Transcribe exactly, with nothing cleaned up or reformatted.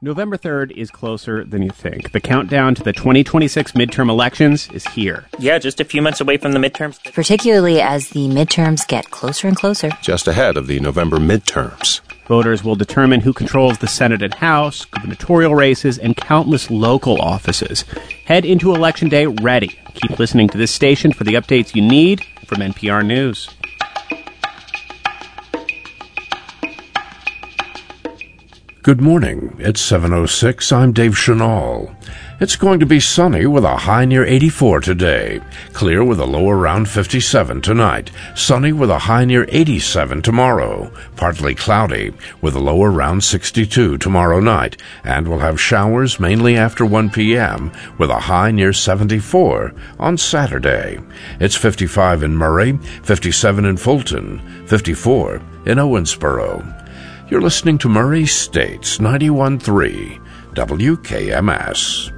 November third is closer than you think. The countdown to the twenty twenty-six midterm elections is here. Yeah, just a few months away from the midterms. Particularly as the midterms get closer and closer. Just ahead of the November midterms. Voters will determine who controls the Senate and House, gubernatorial races, and countless local offices. Head into Election Day ready. Keep listening to this station for the updates you need from N P R News. Good morning. It's seven oh six. I'm Dave Chanal. It's going to be sunny with a high near eighty-four today. Clear with a low around fifty-seven tonight. Sunny with a high near eighty-seven tomorrow. Partly cloudy with a low around sixty-two tomorrow night. And we'll have showers mainly after one p.m. with a high near seventy-four on Saturday. It's fifty-five in Murray, fifty-seven in Fulton, fifty-four in Owensboro. You're listening to Murray States ninety-one point three W K M S.